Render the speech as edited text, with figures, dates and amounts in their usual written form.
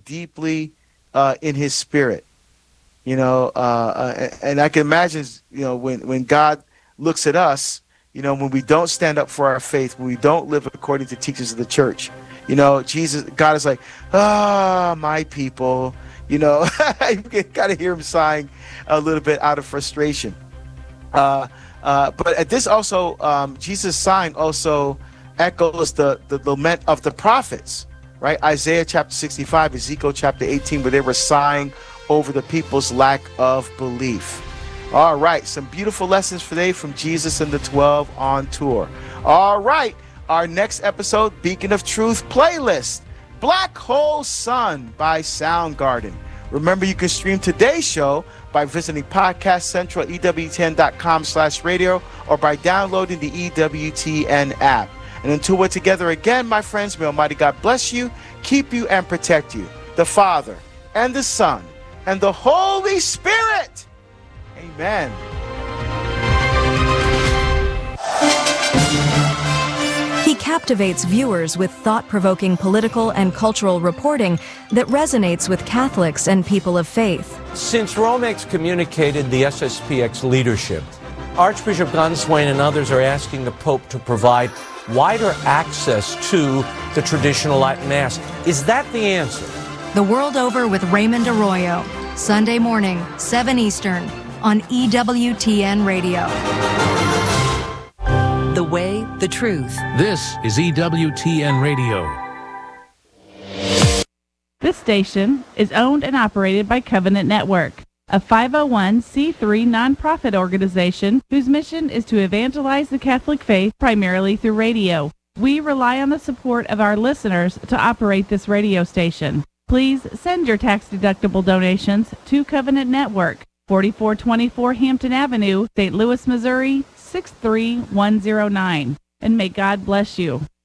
deeply in his spirit. And I can imagine, when God looks at us, when we don't stand up for our faith, when we don't live according to teachings of the church, God is like, my people, you got to hear him sighing a little bit out of frustration. But at this also, Jesus' sighing also echoes the lament of the prophets, right? Isaiah chapter 65, Ezekiel chapter 18, where they were sighing over the people's lack of belief. All right, some beautiful lessons today from Jesus and the 12 on tour. All right, our next episode, Beacon of Truth playlist, Black Hole Sun by Soundgarden. Remember, you can stream today's show by visiting Podcast Central at EWTN.com/radio or by downloading the EWTN app. And until we're together again, my friends, may Almighty God bless you, keep you, and protect you. The Father, and the Son, and the Holy Spirit. Amen. He captivates viewers with thought-provoking political and cultural reporting that resonates with Catholics and people of faith. Since Rome excommunicated the SSPX leadership, Archbishop Gunswain and others are asking the Pope to provide wider access to the traditional Latin Mass. Is that the answer? The World Over with Raymond Arroyo. Sunday morning, 7 Eastern, on EWTN Radio. The way, the truth. This is EWTN Radio. This station is owned and operated by Covenant Network, a 501c3 nonprofit organization whose mission is to evangelize the Catholic faith primarily through radio. We rely on the support of our listeners to operate this radio station. Please send your tax-deductible donations to Covenant Network, 4424 Hampton Avenue, St. Louis, Missouri, 63109. And may God bless you.